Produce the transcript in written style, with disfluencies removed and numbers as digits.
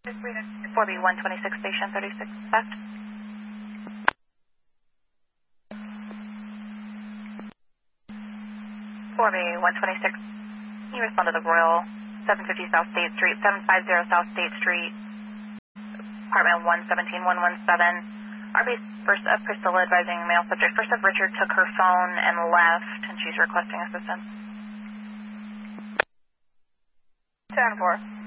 4B126 station 36 left. 4B126, you respond to the Royal 750 South State Street, 750 South State Street, apartment 117117. RB first of Priscilla advising male subject. First of Richard took her phone and left, and she's requesting assistance. 10-4.